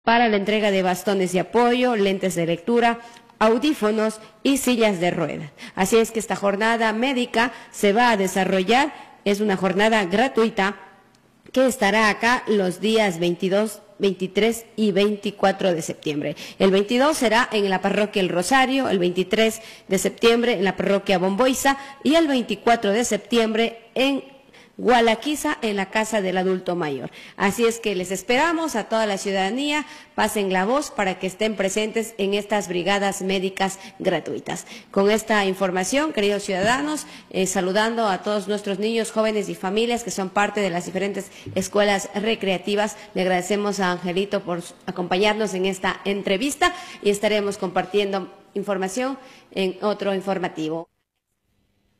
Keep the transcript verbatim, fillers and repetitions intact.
para la entrega de bastones de apoyo, lentes de lectura, audífonos y sillas de ruedas. Así es que esta jornada médica se va a desarrollar, es una jornada gratuita que estará acá los días veintidós, veintitrés y veinticuatro de septiembre. El veintidós será en la parroquia El Rosario, el veintitrés de septiembre en la parroquia Bomboiza y el veinticuatro de septiembre en Gualaquiza, en la Casa del Adulto Mayor. Así es que les esperamos a toda la ciudadanía, pasen la voz para que estén presentes en estas brigadas médicas gratuitas. Con esta información, queridos ciudadanos, eh, saludando a todos nuestros niños, jóvenes y familias que son parte de las diferentes escuelas recreativas, le agradecemos a Angelito por acompañarnos en esta entrevista y estaremos compartiendo información en otro informativo.